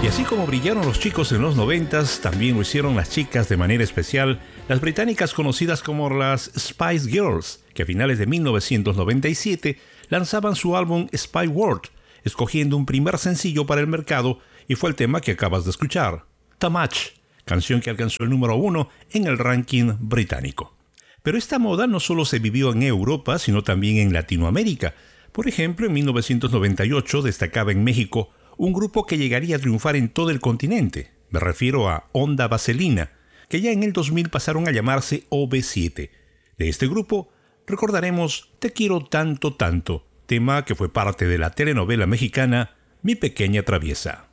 Y así como brillaron los chicos en los 90s, también lo hicieron las chicas de manera especial, las británicas conocidas como las Spice Girls, que a finales de 1997 lanzaban su álbum Spy World, escogiendo un primer sencillo para el mercado, y fue el tema que acabas de escuchar, Too Much, canción que alcanzó el número 1 en el ranking británico. Pero esta moda no solo se vivió en Europa, sino también en Latinoamérica. Por ejemplo, en 1998 destacaba en México un grupo que llegaría a triunfar en todo el continente. Me refiero a Onda Vaselina, que ya en el 2000 pasaron a llamarse OV7. De este grupo recordaremos Te quiero tanto tanto, tema que fue parte de la telenovela mexicana Mi pequeña traviesa.